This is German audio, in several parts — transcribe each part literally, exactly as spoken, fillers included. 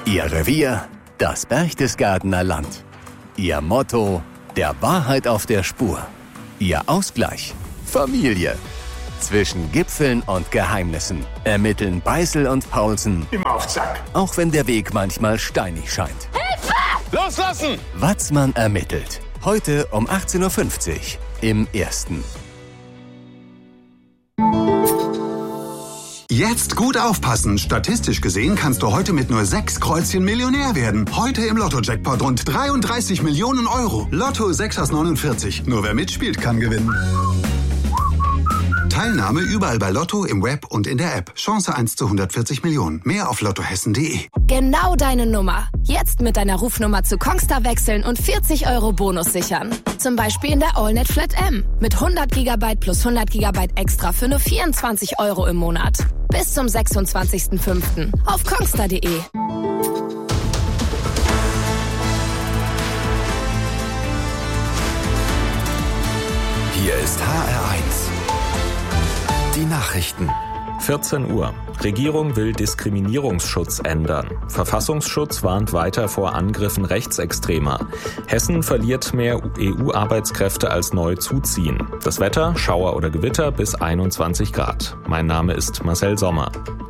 Ihr Revier, das Berchtesgadener Land. Ihr Motto, der Wahrheit auf der Spur. Ihr Ausgleich, Familie. Zwischen Gipfeln und Geheimnissen ermitteln Beißel und Paulsen immer auf Zack. Auch wenn der Weg manchmal steinig scheint. Hilfe! Loslassen! Watzmann ermittelt. Heute um achtzehn Uhr fünfzig im Ersten. Jetzt gut aufpassen. Statistisch gesehen kannst du heute mit nur sechs Kreuzchen Millionär werden. Heute im Lotto-Jackpot rund dreiunddreißig Millionen Euro. Lotto sechs aus neunundvierzig. Nur wer mitspielt, kann gewinnen. Teilnahme überall bei Lotto, im Web und in der App. Chance eins zu hundertvierzig Millionen. Mehr auf lottohessen punkt de. Genau deine Nummer. Jetzt mit deiner Rufnummer zu Kongstar wechseln und vierzig Euro Bonus sichern. Zum Beispiel in der AllNet Flat M. Mit hundert Gigabyte plus hundert Gigabyte extra für nur vierundzwanzig Euro im Monat. Bis zum sechsundzwanzigsten fünften auf kongstar punkt de. Hier ist H R eins. Die Nachrichten. vierzehn Uhr. Regierung will Diskriminierungsschutz ändern. Verfassungsschutz warnt weiter vor Angriffen Rechtsextremer. Hessen verliert mehr E U-Arbeitskräfte als neu zuziehen. Das Wetter, Schauer oder Gewitter bis einundzwanzig Grad. Mein Name ist Marcel Sommer.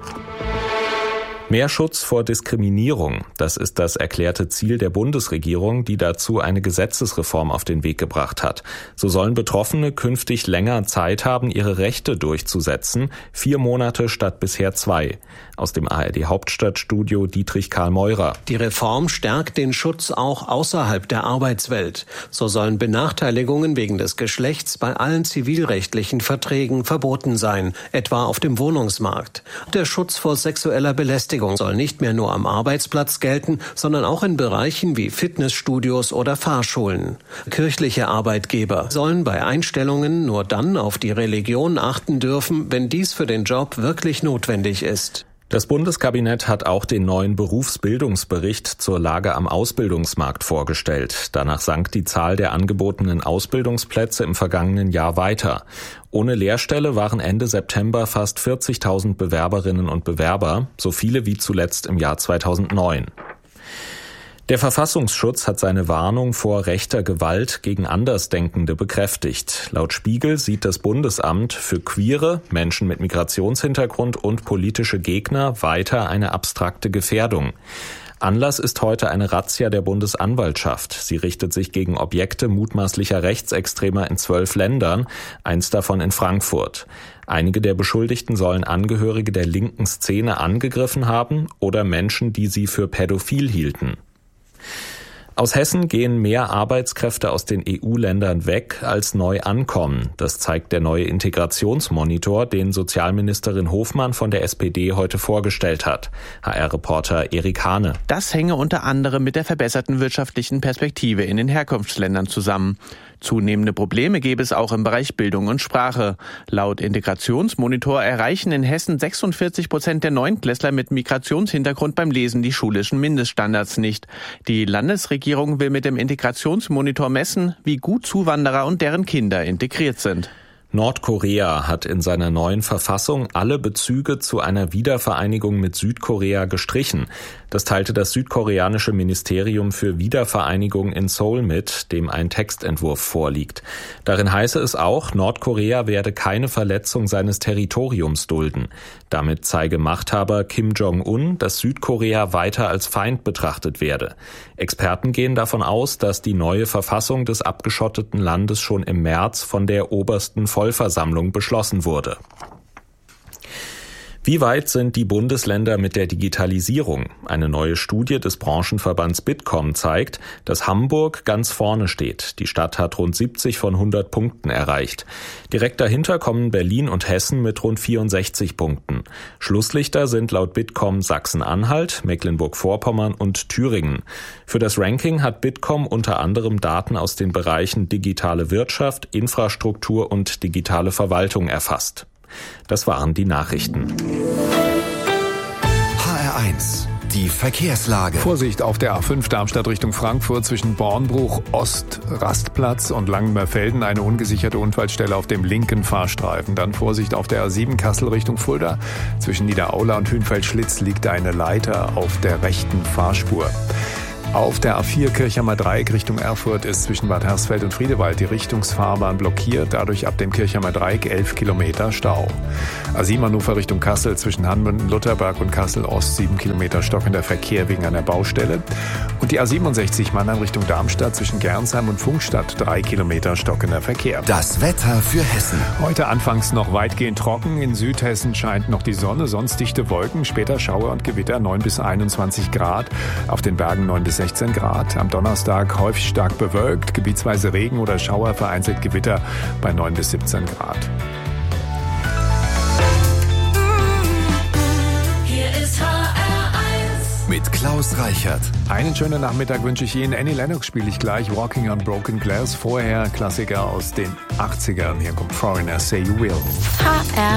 Mehr Schutz vor Diskriminierung, das ist das erklärte Ziel der Bundesregierung, die dazu eine Gesetzesreform auf den Weg gebracht hat. So sollen Betroffene künftig länger Zeit haben, ihre Rechte durchzusetzen, vier Monate statt bisher zwei. Aus dem A R D-Hauptstadtstudio Dietrich Karl Meurer. Die Reform stärkt den Schutz auch außerhalb der Arbeitswelt. So sollen Benachteiligungen wegen des Geschlechts bei allen zivilrechtlichen Verträgen verboten sein, etwa auf dem Wohnungsmarkt. Der Schutz vor sexueller Belästigung soll nicht mehr nur am Arbeitsplatz gelten, sondern auch in Bereichen wie Fitnessstudios oder Fahrschulen. Kirchliche Arbeitgeber sollen bei Einstellungen nur dann auf die Religion achten dürfen, wenn dies für den Job wirklich notwendig ist. Das Bundeskabinett hat auch den neuen Berufsbildungsbericht zur Lage am Ausbildungsmarkt vorgestellt. Danach sank die Zahl der angebotenen Ausbildungsplätze im vergangenen Jahr weiter. Ohne Lehrstelle waren Ende September fast vierzigtausend Bewerberinnen und Bewerber, so viele wie zuletzt im Jahr zweitausendneun. Der Verfassungsschutz hat seine Warnung vor rechter Gewalt gegen Andersdenkende bekräftigt. Laut Spiegel sieht das Bundesamt für Queere, Menschen mit Migrationshintergrund und politische Gegner weiter eine abstrakte Gefährdung. Anlass ist heute eine Razzia der Bundesanwaltschaft. Sie richtet sich gegen Objekte mutmaßlicher Rechtsextremer in zwölf Ländern, eins davon in Frankfurt. Einige der Beschuldigten sollen Angehörige der linken Szene angegriffen haben oder Menschen, die sie für pädophil hielten. Aus Hessen gehen mehr Arbeitskräfte aus den E U-Ländern weg, als neu ankommen. Das zeigt der neue Integrationsmonitor, den Sozialministerin Hofmann von der S P D heute vorgestellt hat. H R-Reporter Erik Hane. Das hänge unter anderem mit der verbesserten wirtschaftlichen Perspektive in den Herkunftsländern zusammen. Zunehmende Probleme gäbe es auch im Bereich Bildung und Sprache. Laut Integrationsmonitor erreichen in Hessen sechsundvierzig Prozent der Neunklässler mit Migrationshintergrund beim Lesen die schulischen Mindeststandards nicht. Die Landesregierung will mit dem Integrationsmonitor messen, wie gut Zuwanderer und deren Kinder integriert sind. Nordkorea hat in seiner neuen Verfassung alle Bezüge zu einer Wiedervereinigung mit Südkorea gestrichen. Das teilte das südkoreanische Ministerium für Wiedervereinigung in Seoul mit, dem ein Textentwurf vorliegt. Darin heiße es auch, Nordkorea werde keine Verletzung seines Territoriums dulden. Damit zeige Machthaber Kim Jong-un, dass Südkorea weiter als Feind betrachtet werde. Experten gehen davon aus, dass die neue Verfassung des abgeschotteten Landes schon im März von der obersten Vollversammlung beschlossen wurde. Wie weit sind die Bundesländer mit der Digitalisierung? Eine neue Studie des Branchenverbands Bitkom zeigt, dass Hamburg ganz vorne steht. Die Stadt hat rund siebzig von hundert Punkten erreicht. Direkt dahinter kommen Berlin und Hessen mit rund vierundsechzig Punkten. Schlusslichter sind laut Bitkom Sachsen-Anhalt, Mecklenburg-Vorpommern und Thüringen. Für das Ranking hat Bitkom unter anderem Daten aus den Bereichen digitale Wirtschaft, Infrastruktur und digitale Verwaltung erfasst. Das waren die Nachrichten. H R eins. Die Verkehrslage. Vorsicht auf der A fünf Darmstadt Richtung Frankfurt zwischen Bornbruch, Ost, Rastplatz und Langenmerfelden eine ungesicherte Unfallstelle auf dem linken Fahrstreifen. Dann Vorsicht auf der A sieben Kassel Richtung Fulda. Zwischen Niederaula und Hünfeld-Schlitz liegt eine Leiter auf der rechten Fahrspur. Auf der A vier Kirchheimer Dreieck Richtung Erfurt ist zwischen Bad Hersfeld und Friedewald die Richtungsfahrbahn blockiert, dadurch ab dem Kirchheimer Dreieck elf Kilometer Stau. A sieben Hannover Richtung Kassel zwischen Hanmünden, Lutherberg und Kassel Ost sieben Kilometer stockender Verkehr wegen einer Baustelle. Und die A siebenundsechzig Mannheim Richtung Darmstadt zwischen Gernsheim und Funkstadt drei Kilometer stockender Verkehr. Das Wetter für Hessen. Heute anfangs noch weitgehend trocken, in Südhessen scheint noch die Sonne, sonst dichte Wolken, später Schauer und Gewitter neun bis einundzwanzig Grad, auf den Bergen neun bis sechzehn Grad. Am Donnerstag häufig stark bewölkt, gebietsweise Regen oder Schauer, vereinzelt Gewitter bei neun bis siebzehn Grad. Hier ist H R eins. Mit Klaus Reichert. Einen schönen Nachmittag wünsche ich Ihnen. Annie Lennox spiele ich gleich. Walking on Broken Glass. Vorher Klassiker aus den achtzigern. Hier kommt Foreigner, Say You Will. H R